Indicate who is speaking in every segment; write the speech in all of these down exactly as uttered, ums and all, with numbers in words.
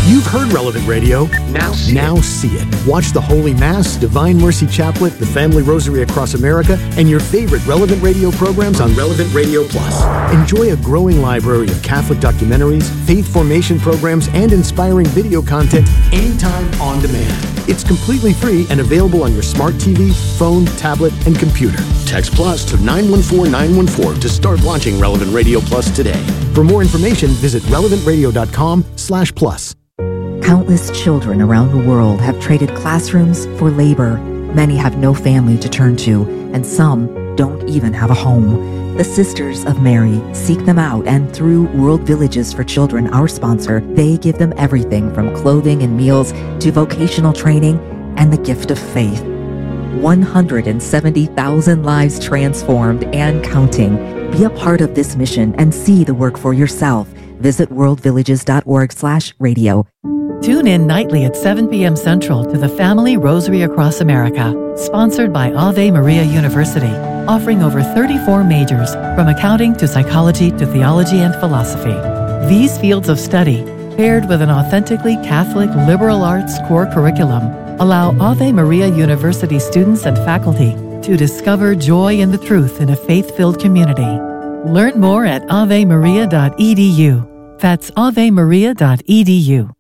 Speaker 1: You've heard Relevant Radio. Now see now it. see it. Watch the Holy Mass, Divine Mercy Chaplet, the Family Rosary Across America, and your favorite Relevant Radio programs on Relevant Radio Plus. Enjoy a growing library of Catholic documentaries, faith formation programs, and inspiring video content anytime on demand. It's completely free and available on your smart T V, phone, tablet, and computer. Text Plus to nine one four nine one four to start watching Relevant Radio Plus today. For more information, visit relevant radio dot com slash plus.
Speaker 2: Countless children around the world have traded classrooms for labor. Many have no family to turn to, and some don't even have a home. The Sisters of Mary seek them out, and through World Villages for Children, our sponsor, they give them everything from clothing and meals to vocational training and the gift of faith. one hundred seventy thousand lives transformed and counting. Be a part of this mission and see the work for yourself. Visit world villages dot org slash radio.
Speaker 3: Tune in nightly at seven p.m. Central to the Family Rosary Across America, sponsored by Ave Maria University, offering over thirty-four majors, from accounting to psychology to theology and philosophy. These fields of study, paired with an authentically Catholic liberal arts core curriculum, allow Ave Maria University students and faculty to discover joy in the truth in a faith-filled community. Learn more at ave maria dot e d u. That's ave maria dot e d u.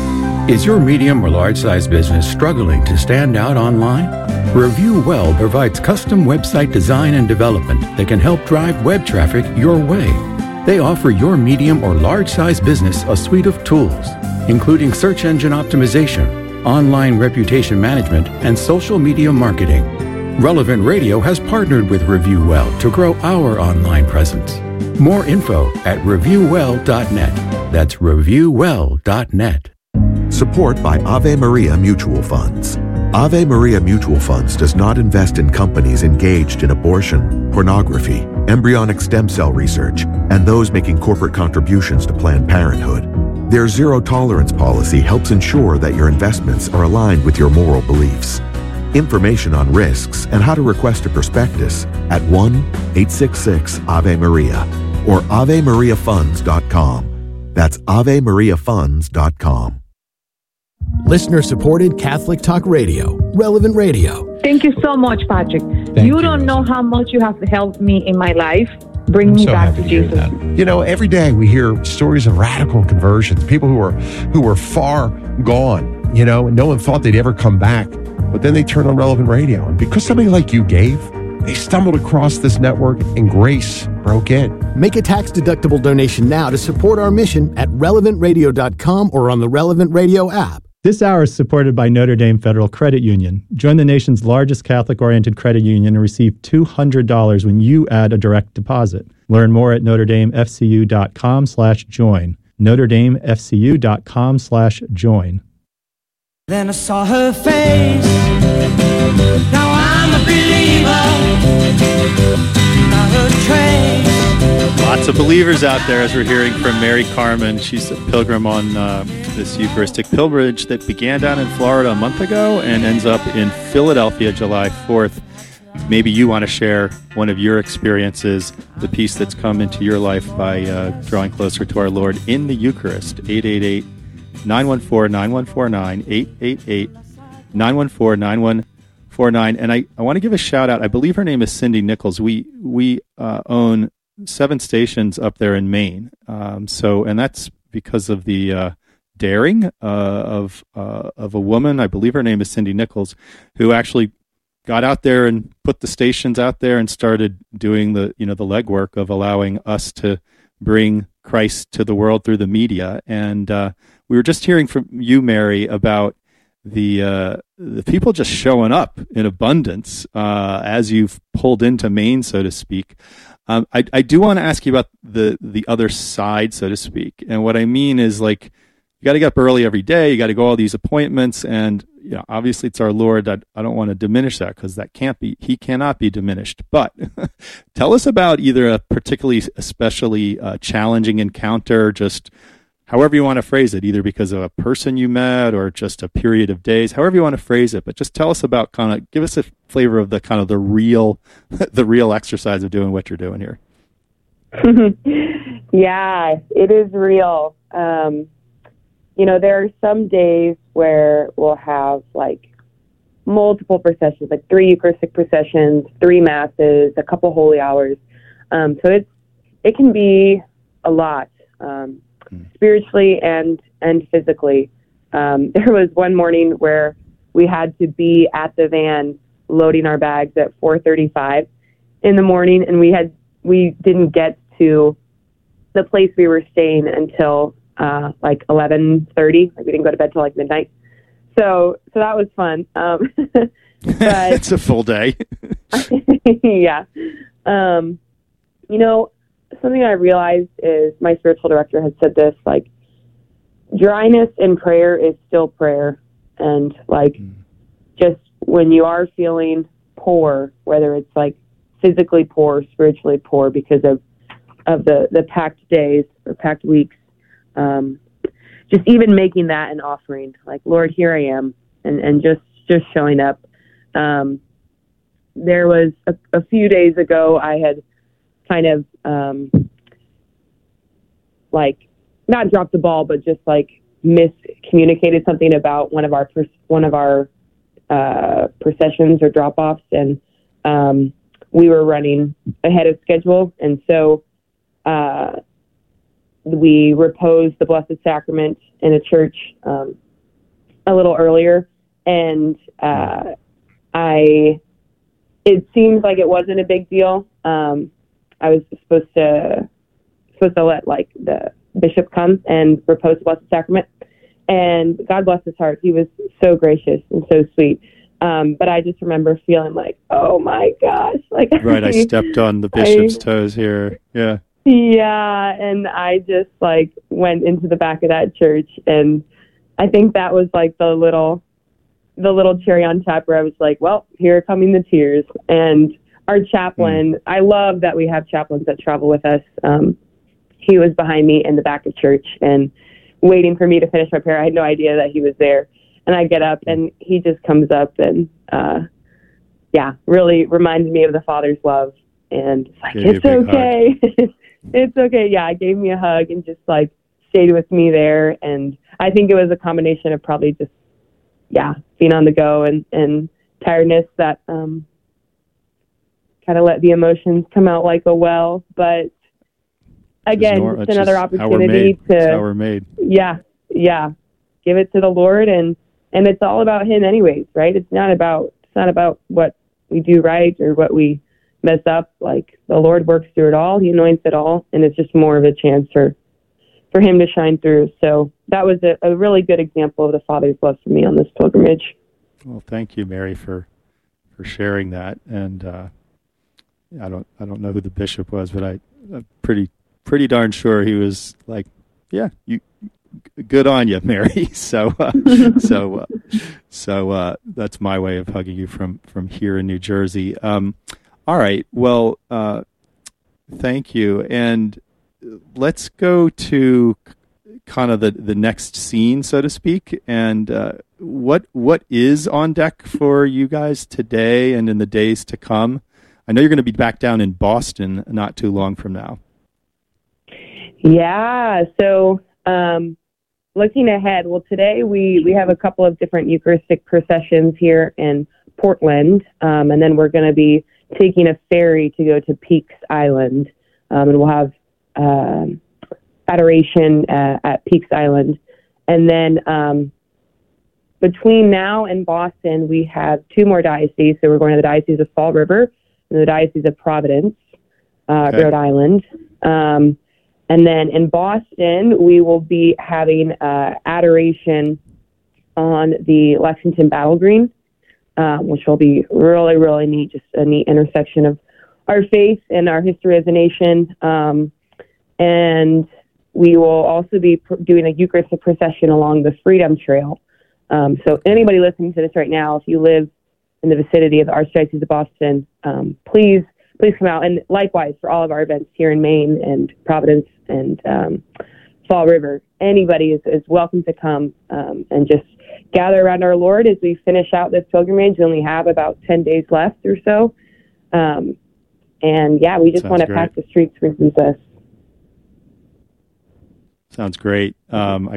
Speaker 4: Is your medium or large-size business struggling to stand out online? Review Well provides custom website design and development that can help drive web traffic your way. They offer your medium or large-size business a suite of tools, including search engine optimization, online reputation management, and social media marketing. Relevant Radio has partnered with Review Well to grow our online presence. More info at review well dot net. That's review well dot net.
Speaker 5: Support by Ave Maria Mutual Funds. Ave Maria Mutual Funds does not invest in companies engaged in abortion, pornography, embryonic stem cell research, and those making corporate contributions to Planned Parenthood. Their zero-tolerance policy helps ensure that your investments are aligned with your moral beliefs. Information on risks and how to request a prospectus at one eight six six Ave Maria or ave maria funds dot com. That's ave maria funds dot com.
Speaker 1: Listener-supported Catholic Talk Radio, Relevant Radio.
Speaker 6: Thank you so much, Patrick.
Speaker 7: Thank
Speaker 6: you don't you, know how much you have helped me in my life. Bring
Speaker 7: I'm
Speaker 6: me
Speaker 7: so
Speaker 6: back to
Speaker 7: to
Speaker 6: Jesus.
Speaker 7: You know, every day we hear stories of radical conversions, people who are who were far gone, you know, and no one thought they'd ever come back. But then they turned on Relevant Radio. And because somebody like you gave, they stumbled across this network and grace broke in.
Speaker 1: Make a tax-deductible donation now to support our mission at relevant radio dot com or on the Relevant Radio app.
Speaker 8: This hour is supported by Notre Dame Federal Credit Union. Join the nation's largest Catholic-oriented credit union and receive two hundred dollars when you add a direct deposit. Learn more at notre dame f c u dot com slash join. notre dame f c u dot com slash join.
Speaker 9: Then I saw her face. Now I'm a believer. Not a trace.
Speaker 10: Lots of believers out there, as we're hearing from Mary Carmen. She's a pilgrim on uh, this Eucharistic pilgrimage that began down in Florida a month ago and ends up in Philadelphia July fourth. Maybe you want to share one of your experiences, the peace that's come into your life by uh, drawing closer to our Lord in the Eucharist. eight eight eight, nine one four, nine one four nine, eight eight eight, nine one four, nine one four nine. And I, I want to give a shout out. I believe her name is Cindy Nichols. We, we uh, own seven stations up there in Maine. Um, so, and that's because of the uh, daring uh, of uh, of a woman, I believe her name is Cindy Nichols, who actually got out there and put the stations out there and started doing the, you know, the legwork of allowing us to bring Christ to the world through the media. And uh, we were just hearing from you, Mary, about the uh, the people just showing up in abundance uh, as you've pulled into Maine, so to speak. Um, I, I do want to ask you about the, the other side, so to speak. And what I mean is, like, you got to get up early every day. You got to go all these appointments. And, you know, obviously it's our Lord. I, I don't want to diminish that because that can't be, he cannot be diminished. But tell us about either a particularly, especially uh, challenging encounter, just however you want to phrase it, either because of a person you met or just a period of days, however you want to phrase it. But just tell us about kind of, give us a flavor of the kind of the real, the real exercise of doing what you're doing here.
Speaker 6: Yeah, it is real. Um,
Speaker 11: you know, there are some days where we'll have like multiple processions, like three Eucharistic processions, three masses, a couple holy hours. Um, so it's it can be a lot, um, mm. spiritually and and physically. Um, there was one morning where we had to be at the van loading our bags at four thirty-five in the morning, and we had we didn't get to the place we were staying until uh, like eleven thirty. Like we didn't go to bed till like midnight. So so that was fun. Um, but
Speaker 10: it's a full day.
Speaker 11: yeah. Um, you know, something I realized is my spiritual director had said this, like, dryness in prayer is still prayer. And like, mm. just when you are feeling poor, whether it's like physically poor, spiritually poor because of, of the, the packed days or packed weeks, um, just even making that an offering, like, Lord, here I am, and, and just, just showing up. Um, there was a, a few days ago, I had kind of, um, like, not dropped the ball, but just like miscommunicated something about one of our, pers- one of our, uh, processions or drop-offs. And, um, we were running ahead of schedule. And so, uh, we reposed the Blessed Sacrament in a church, um, a little earlier. And, uh, I, it seems like it wasn't a big deal. Um, I was supposed to, supposed to let like the bishop come and repose the Blessed Sacrament, and God bless his heart. He was so gracious and so sweet. Um, but I just remember feeling like, oh my gosh, like,
Speaker 10: right. I, I stepped on the bishop's I, toes here. Yeah.
Speaker 11: Yeah. And I just like went into the back of that church, and I think that was like the little, the little cherry on top where I was like, well, here are coming the tears. And our chaplain, mm. I love that we have chaplains that travel with us. Um, he was behind me in the back of church and waiting for me to finish my prayer. I had no idea that he was there. And I get up, and he just comes up and, uh, yeah, really reminds me of the Father's love. And it's like,
Speaker 10: Gave
Speaker 11: it's okay. It's okay. Yeah, gave me a hug and just like stayed with me there. And I think it was a combination of probably just, yeah, being on the go and, and tiredness that um, kind of let the emotions come out like a well. But again,
Speaker 10: nor-
Speaker 11: it's another opportunity
Speaker 10: made.
Speaker 11: to,
Speaker 10: it's how we're made.
Speaker 11: yeah, yeah, give it to the Lord, and and it's all about Him, anyways, right? It's not about it's not about what we do right or what we mess up. Like, the Lord works through it all; He anoints it all, and it's just more of a chance for for Him to shine through. So that was a, a really good example of the Father's love for me on this pilgrimage.
Speaker 10: Well, thank you, Mary, for for sharing that. And uh, I don't I don't know who the bishop was, but I, I'm pretty. pretty darn sure he was like, yeah, you, good on you, Mary. So, uh, so, uh, so, uh, that's my way of hugging you from, from here in New Jersey. Um, all right. Well, uh, thank you. And let's go to kind of the, the next scene, so to speak. And, uh, what, what is on deck for you guys today and in the days to come? I know you're going to be back down in Boston not too long from now.
Speaker 11: Yeah, so um, looking ahead, well, today we, we have a couple of different Eucharistic processions here in Portland, um, and then we're going to be taking a ferry to go to Peaks Island, um, and we'll have uh, adoration uh, at Peaks Island. And then um, between now and Boston, we have two more dioceses. So we're going to the Diocese of Fall River and the Diocese of Providence, uh, okay. Rhode Island. Um, And then in Boston, we will be having uh, adoration on the Lexington Battle Green, uh, which will be really, really neat, just a neat intersection of our faith and our history as a nation. Um, and we will also be pr- doing a Eucharistic procession along the Freedom Trail. Um, so anybody listening to this right now, if you live in the vicinity of the Archdiocese of Boston, um, please Please come out. And likewise for all of our events here in Maine and Providence and um, Fall River, anybody is, is welcome to come um, and just gather around our Lord as we finish out this pilgrimage. We only have about ten days left or so. Um, and yeah, we just Sounds want to great. pack the streets for Jesus.
Speaker 10: Sounds great. Um, I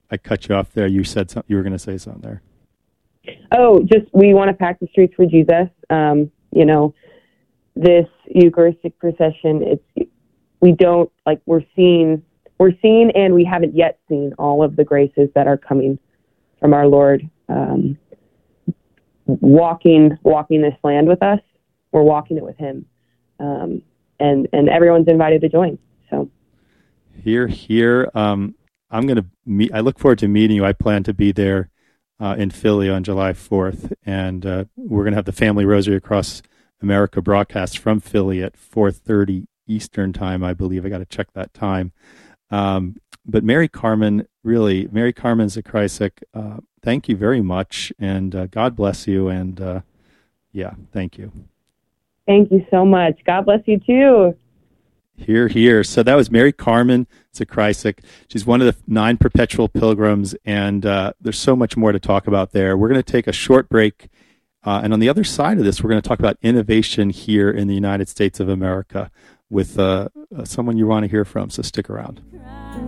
Speaker 10: I cut you off there. You said something, you were going to say something there.
Speaker 11: Oh, just we want to pack the streets for Jesus. Um, you know, this Eucharistic procession, it's we don't like we're seeing we're seeing and we haven't yet seen all of the graces that are coming from our Lord. Um, walking walking this land with us, we're walking it with Him, um, and and everyone's invited to join. So
Speaker 10: here, here, um, I'm going to meet. I look forward to meeting you. I plan to be there uh, in Philly on July fourth, and uh, we're going to have the Family Rosary Across America broadcast from Philly at four thirty Eastern time, I believe. I got to check that time. Um, but Mary Carmen, really, Mary Carmen Zakrajsek, uh, thank you very much, and uh, God bless you, and uh, yeah, thank you.
Speaker 11: Thank you so much. God bless you too.
Speaker 10: Here, here. So that was Mary Carmen Zakrajsek. She's one of the nine perpetual pilgrims, and uh, there's so much more to talk about there. We're going to take a short break, uh, and on the other side of this, we're going to talk about innovation here in the United States of America with uh, uh, someone you want to hear from, so stick around.